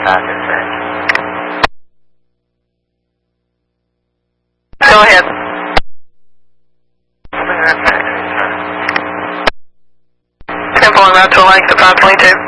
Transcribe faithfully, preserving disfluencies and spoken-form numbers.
Falcon six. Go ahead. ten four, route to length of five twenty-two.